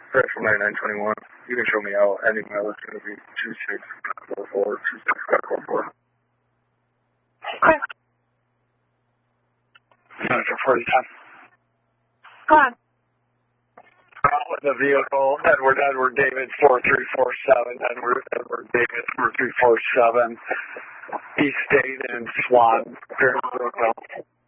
Right from 9921. You can show me out. Ending mileage is going to be 2644, 26544. Okay. Manager 4010. Go on. With the vehicle, Edward David 4347, Edward David 4347, East State and Swan, Fairfield.